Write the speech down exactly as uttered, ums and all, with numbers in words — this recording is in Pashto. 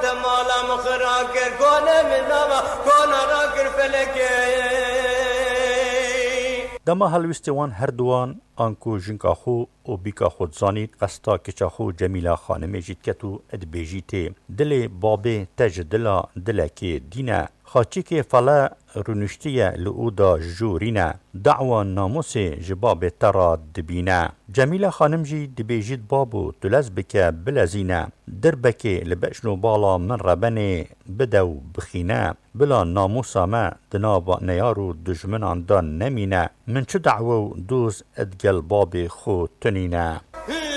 مالا مخراكر كون من نما كون راكر فلكي دما هلوستوان هر دوان آنکو جنکا خو و بیکا خود زانید قستا کچا خو جمیلا خانم جید کتو ادبیجیته دل بابه تج دلا دلکی دینه خاچی که فلا رونشتیه لعودا جورینه دعوه ناموس جباب ترا دبینه جمیلا خانم جی دبیجید بابو تلز بکه بلزینه در بکه لبشنو بالا من ربنه بدو بخینه بلا ناموسا ما دنابا نیارو دجمنان دان نمینه من چه دعوه دوز ادگل باب خو تنینه